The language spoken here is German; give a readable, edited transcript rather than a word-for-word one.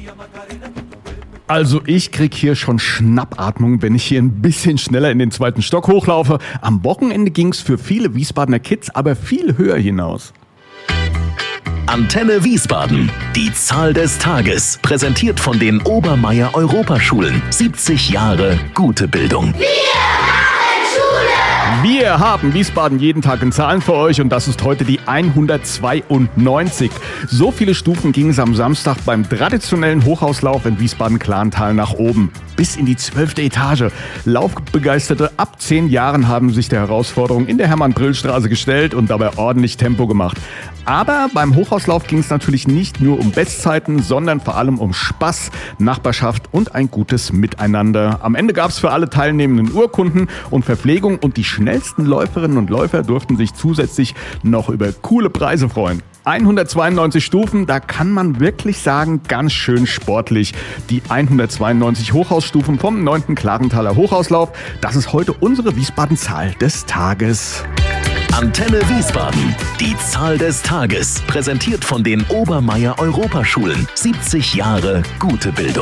Also ich krieg hier schon Schnappatmung, wenn ich hier ein bisschen schneller in den 2. Stock hochlaufe. Am Wochenende ging's für viele Wiesbadener Kids aber viel höher hinaus. Antenne Wiesbaden. Die Zahl des Tages. Präsentiert von den Obermeier Europaschulen. 70 Jahre gute Bildung. Wir haben Wiesbaden jeden Tag in Zahlen für euch und das ist heute die 192. So viele Stufen ging es am Samstag beim traditionellen Hochhauslauf in Wiesbaden-Klarental nach oben. Bis in die 12. Etage. Laufbegeisterte ab 10 Jahren haben sich der Herausforderung in der Hermann-Brill-Straße gestellt und dabei ordentlich Tempo gemacht. Aber beim Hochhauslauf ging es natürlich nicht nur um Bestzeiten, sondern vor allem um Spaß, Nachbarschaft und ein gutes Miteinander. Am Ende gab es für alle Teilnehmenden Urkunden und Verpflegung und die schnellsten Läuferinnen und Läufer durften sich zusätzlich noch über coole Preise freuen. 192 Stufen, da kann man wirklich sagen, ganz schön sportlich. Die 192 Hochhausstufen vom 9. Klarenthaler Hochhauslauf, das ist heute unsere Wiesbaden-Zahl des Tages. Antenne Wiesbaden. Die Zahl des Tages. Präsentiert von den Obermeier Europaschulen. 70 Jahre gute Bildung.